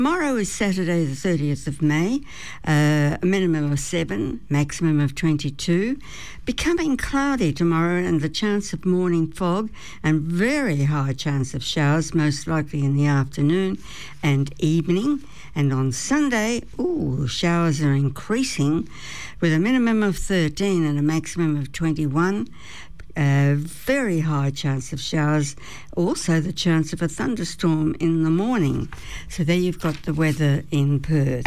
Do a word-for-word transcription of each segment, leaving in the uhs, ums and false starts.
Tomorrow is Saturday the thirtieth of May, uh, a minimum of seven, maximum of twenty-two. Becoming cloudy tomorrow and the chance of morning fog and very high chance of showers, most likely in the afternoon and evening. And on Sunday, ooh, showers are increasing with a minimum of thirteen and a maximum of twenty-one. A very high chance of showers, also the chance of a thunderstorm in the morning. So there you've got the weather in Perth.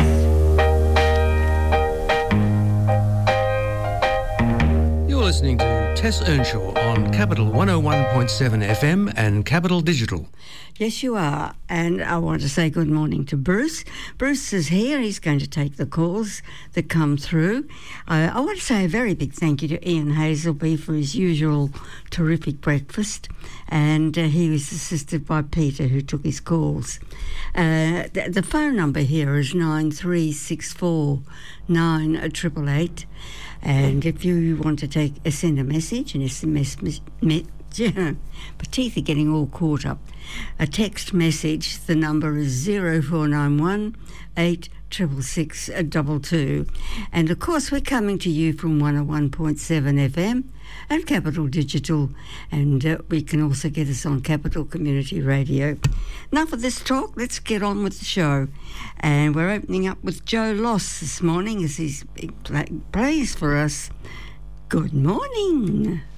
You're listening to Tess Earnshaw on Capital one oh one point seven F M and Capital Digital. Yes, you are. And I want to say good morning to Bruce. Bruce is here. He's going to take the calls that come through. Uh, I want to say a very big thank you to Ian Hazelby for his usual terrific breakfast. And uh, he was assisted by Peter, who took his calls. Uh, the, the phone number here is nine three six four nine eight eight eight. And if you want to take uh, send a message, an S M S mes- me- my teeth are getting all caught up. A text message, the number is zero four nine one eight six six six two two. And of course we're coming to you from one oh one point seven F M and Capital Digital, and uh, we can also get us on Capital Community Radio. Enough of this talk, let's get on with the show. And we're opening up with Joe Loss this morning as he plays for us. Good morning.